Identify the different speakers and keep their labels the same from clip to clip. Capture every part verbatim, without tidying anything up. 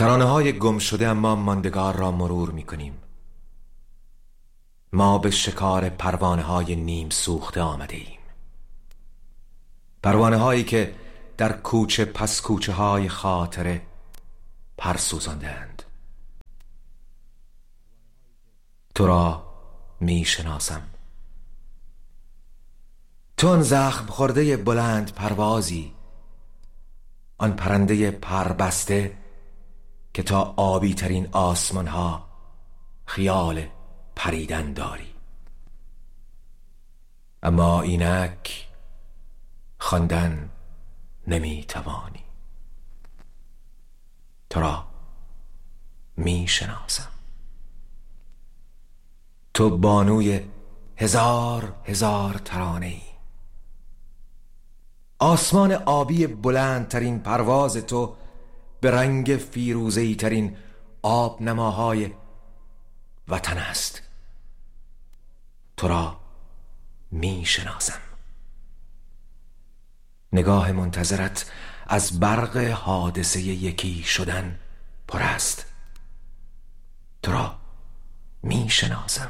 Speaker 1: ترانه های گم شده اما ماندگار را مرور می کنیم. ما به شکار پروانه های نیم سوخته آمده ایم، پروانه هایی که در کوچه پس کوچه های خاطره پر سوزاندند. تو را می شناسم، تو آن زخم خورده بلند پروازی، آن پرنده پربسته که تا آبی ترین آسمان ها خیال پریدن داری. اما اینک خواندن نمی توانی. تو را می شناسم، تو بانوی هزار هزار ترانه ای. آسمان آبی بلندترین پرواز تو به رنگ فیروزه‌ای ترین آب نماهای وطن است. تو را می شناسم، نگاه منتظرت از برق حادثه یکی شدن پر است. تو را می شناسم،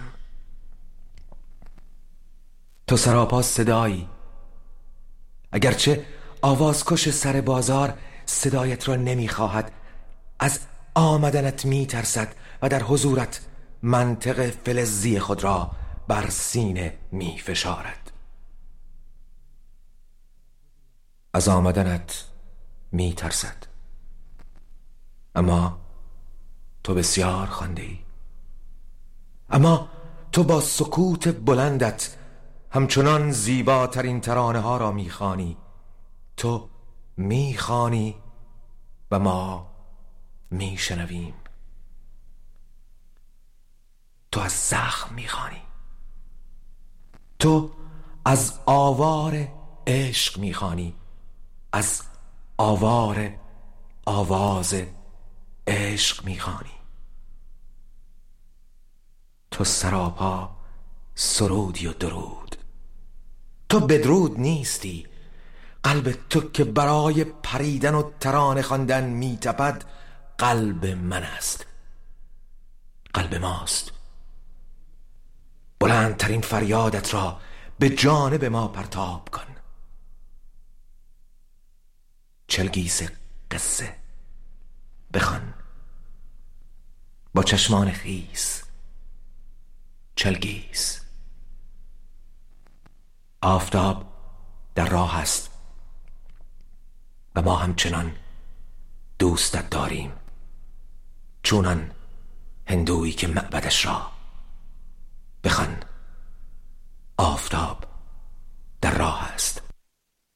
Speaker 1: تو سراپا صدایی، اگرچه آوازکش سر بازار صدایت را نمی خواهد، از آمدنت می ترسد و در حضورت منطق فلزی خود را بر سینه می فشارد. از آمدنت می ترسد، اما تو بسیار خوانده ای. اما تو با سکوت بلندت همچنان زیباترین ترانه ها را می خوانی. تو می خوانی و ما می شنویم. تو از زخم می خوانی، تو از آوار عشق می خوانی، از آوار آواز عشق می خوانی. تو سراپا سرودی و درود، تو بدرود نیستی. قلب تو که برای پریدن و ترانه خواندن می تپد قلب من است، قلب ماست. بلندترین فریادت را به جانب ما پرتاب کن. چلگیس قصه بخوان با چشمان خیس. چلگیس. آفتاب در راه است و ما همچنان دوستت داریم، چونان هندویی که معبدش را بخوان. آفتاب در راه است.